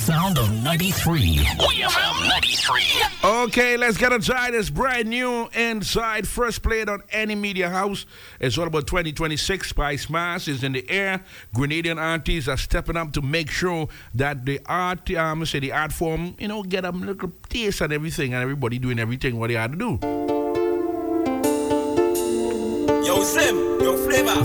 sound of 93. WFM 93. Okay, let's get inside. It's brand new inside. First played on any media house. It's all about 2026. Spice Mass is in the air. Grenadian aunties are stepping up to make sure that the art form, get a little taste and everything, and everybody doing everything what they had to do. Yo, Slim, yo, Flavor.